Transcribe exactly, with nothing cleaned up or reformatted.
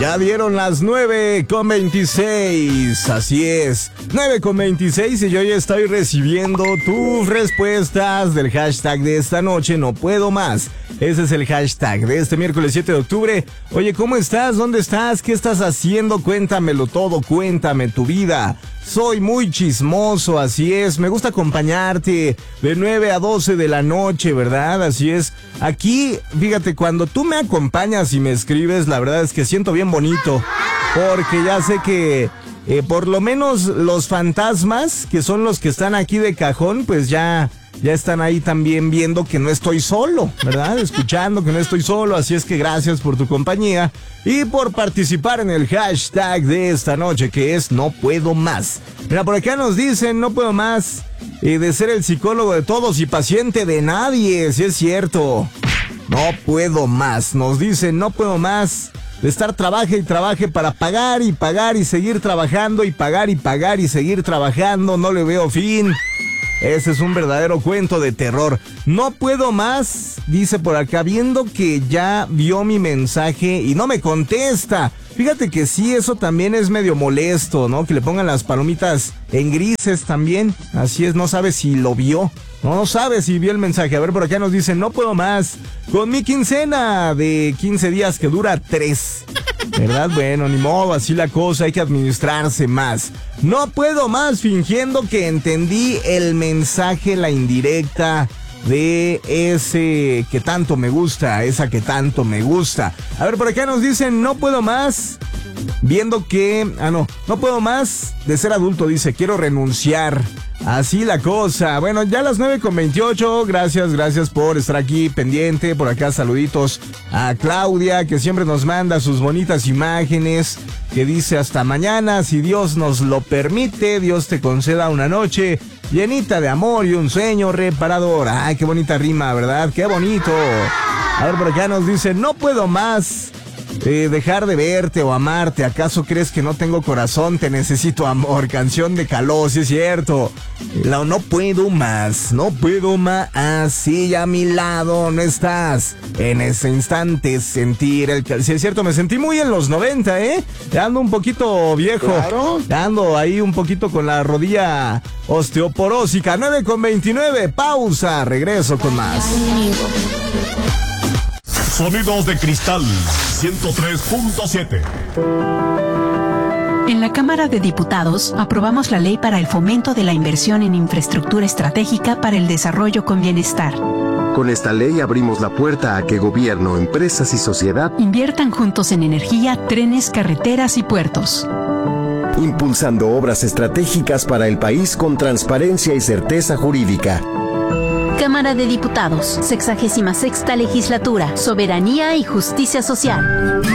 Ya dieron las nueve con veintiséis, así es, nueve con veintiséis y yo ya estoy recibiendo tus respuestas del hashtag de esta noche, no puedo más. Ese es el hashtag de este miércoles siete de octubre. Oye, ¿cómo estás? ¿Dónde estás? ¿Qué estás haciendo? Cuéntamelo todo, cuéntame tu vida. Soy muy chismoso, así es, me gusta acompañarte de nueve a doce de la noche, ¿verdad? Así es. Aquí, fíjate, cuando tú me acompañas y me escribes, la verdad es que siento bien bonito, porque ya sé que eh, por lo menos los fantasmas, que son los que están aquí de cajón, pues ya... Ya están ahí también viendo que no estoy solo, ¿verdad? Escuchando que no estoy solo, así es que gracias por tu compañía y por participar en el hashtag de esta noche, que es no puedo más. Mira, por acá nos dicen, no puedo más eh, de ser el psicólogo de todos y paciente de nadie, si es cierto. No puedo más, nos dicen, no puedo más de estar trabaje y trabaje para pagar y pagar y seguir trabajando y pagar y pagar y seguir trabajando, no le veo fin. Ese es un verdadero cuento de terror. No puedo más, dice por acá, viendo que ya vio mi mensaje y no me contesta. Fíjate que sí, eso también es medio molesto, ¿no? Que le pongan las palomitas en grises también. Así es, no sabe si lo vio. No sabe si vio el mensaje. A ver, por acá nos dicen, no puedo más con mi quincena de quince días que dura tres. ¿Verdad? Bueno, ni modo, así la cosa, hay que administrarse más. No puedo más fingiendo que entendí el mensaje, la indirecta de ese que tanto me gusta, esa que tanto me gusta. A ver, por acá nos dicen, no puedo más viendo que... Ah, no, no puedo más de ser adulto, dice, quiero renunciar. Así la cosa. Bueno, ya a las nueve con veintiocho, gracias, gracias por estar aquí pendiente. Por acá saluditos a Claudia, que siempre nos manda sus bonitas imágenes, que dice hasta mañana, si Dios nos lo permite, Dios te conceda una noche llenita de amor y un sueño reparador. Ay, qué bonita rima, ¿verdad? Qué bonito. A ver, por acá nos dice, no puedo más Eh, dejar de verte o amarte. ¿Acaso crees que no tengo corazón? Te necesito amor. Canción de Caló, sí es cierto. La, no puedo más, no puedo más. Así a mi lado no estás. En ese instante sentir el... Sí es cierto, me sentí muy en los noventa, ¿eh? Ando un poquito viejo. Claro. Ando ahí un poquito con la rodilla osteoporósica. nueve con veintinueve, pausa. Regreso con más. Sonidos de Cristal ciento tres punto siete. En la Cámara de Diputados aprobamos la ley para el fomento de la inversión en infraestructura estratégica para el desarrollo con bienestar. Con esta ley abrimos la puerta a que gobierno, empresas y sociedad inviertan juntos en energía, trenes, carreteras y puertos, impulsando obras estratégicas para el país con transparencia y certeza jurídica. Cámara de Diputados, sexagésima sexta legislatura, soberanía y justicia social.